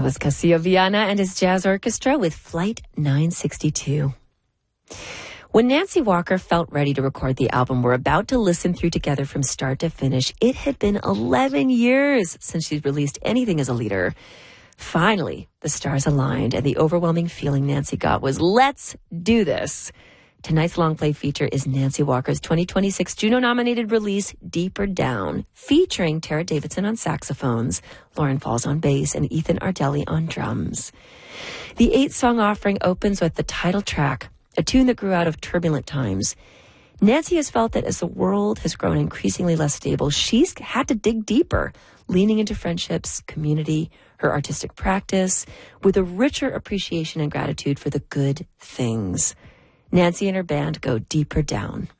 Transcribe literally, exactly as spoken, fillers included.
was Castillo Viana and his jazz orchestra with Flight nine sixty-two. When Nancy Walker felt ready to record the album we're about to listen through together from start to finish, it had been eleven years since she'd released anything as a leader. Finally, the stars aligned, and the overwhelming feeling Nancy got was, let's do this. Tonight's long play feature is Nancy Walker's twenty twenty-six Juno-nominated release, Deeper Down, featuring Tara Davidson on saxophones, Lauren Falls on bass, and Ethan Ardelli on drums. The eight-song offering opens with the title track, a tune that grew out of turbulent times. Nancy has felt that as the world has grown increasingly less stable, she's had to dig deeper, leaning into friendships, community, her artistic practice, with a richer appreciation and gratitude for the good things. Nancy and her band go deeper down.